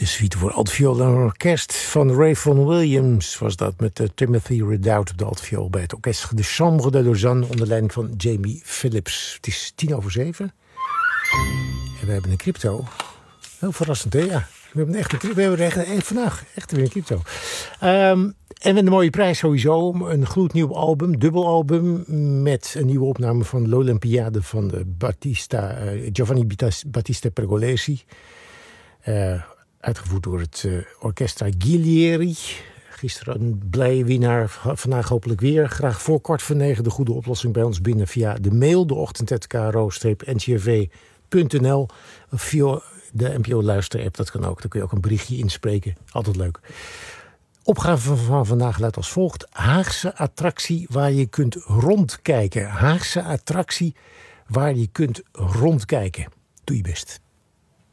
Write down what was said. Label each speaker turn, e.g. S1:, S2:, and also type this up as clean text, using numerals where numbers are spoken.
S1: De suite voor altviool en orkest van Ray Vaughan Williams was dat, met Timothy Redoubt op de altviool bij het orkest de Chambre de Lausanne onder leiding van Jamie Phillips. Het is 6:10. En we hebben een crypto. Heel verrassend, hè? Ja. We hebben echt een crypto. We hebben vandaag echt weer een crypto. En met een mooie prijs sowieso. Een gloednieuw album, dubbelalbum, met een nieuwe opname van l'Olympiade van Giovanni Battista Pergolesi. Uitgevoerd door het Orchestra Ghilieri. Gisteren een blij winnaar, vandaag hopelijk weer. Graag voor 8:45 de goede oplossing bij ons binnen via de mail, deochtend@kro-ncrv.nl of via de NPO Luister-app, dat kan ook. Dan kun je ook een berichtje inspreken, altijd leuk. Opgave van vandaag luidt als volgt: Haagse attractie waar je kunt rondkijken. Haagse attractie waar je kunt rondkijken. Doe je best.